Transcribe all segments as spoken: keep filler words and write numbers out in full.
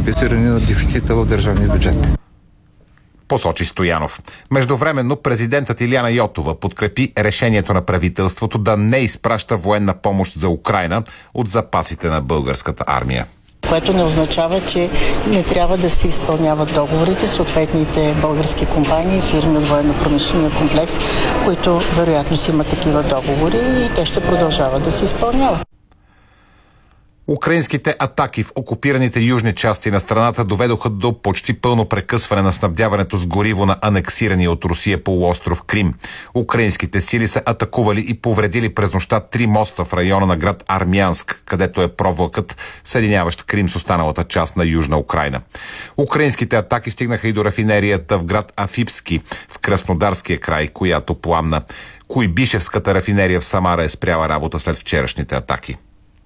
компенсиране на дефицита в държавния бюджет. Посочи Стоянов. Междувременно президентът Илияна Йотова подкрепи решението на правителството да не изпраща военна помощ за Украйна от запасите на българската армия. Което не означава, че не трябва да се изпълняват договорите, съответните български компании, фирми от военно-промишления комплекс, които вероятно си имат такива договори и те ще продължават да се изпълняват. Украинските атаки в окупираните южни части на страната доведоха до почти пълно прекъсване на снабдяването с гориво на анексирания от Русия полуостров Крим. Украинските сили са атакували и повредили през нощта три моста в района на град Армянск, където е провлакът, съединяващ Крим с останалата част на Южна Украйна. Украинските атаки стигнаха и до рафинерията в град Афипски в Краснодарския край, която пламна. Куйбишевската рафинерия в Самара е спряла работа след вчерашните атаки.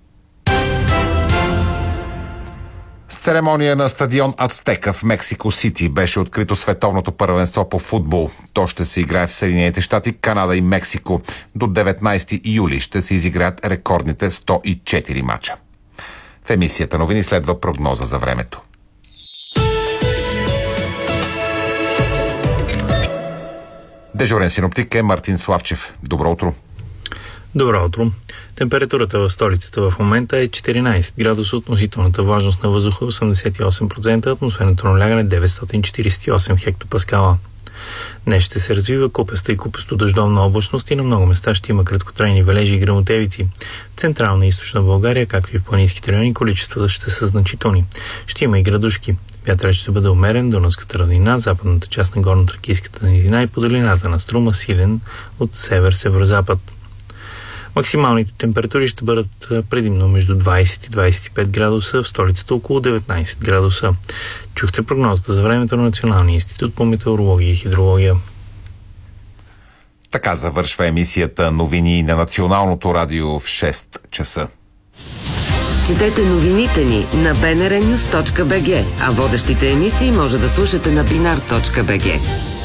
С церемония на стадион Ацтека в Мексико Сити беше открито световното първенство по футбол. То ще се играе в Съединените щати, Канада и Мексико. До деветнайсети юли ще се изиграят рекордните сто и четири мача. В емисията новини следва прогноза за времето. Дежурен синоптик е Мартин Славчев. Добро утро! Добро утро! Температурата в столицата в момента е четиринайсет градуса, относителната влажност на въздуха осемдесет и осем процента, атмосферното налягане деветстотин четирийсет и осем хектопаскала. Днес ще се развива купеста и купесто дъждовна облачност и на много места ще има краткотрайни валежи и гръмотевици. В централна и източна България, както и в планинските райони, количествата ще са значителни. Ще има и градушки. Вятърът ще бъде умерен, дунавската равнина, западната част на горно-тракийската низина и по долината на Струма силен от север-северозапад. Максималните температури ще бъдат предимно между двайсет и двайсет и пет градуса, в столицата около деветнайсет градуса. Чухте прогнозата за времето на Националния институт по метеорология и хидрология. Така завършва емисията новини на Националното радио в шест часа. Четете новините ни на би ен ар нюз точка би джи, а водещите емисии може да слушате на бинар точка би джи.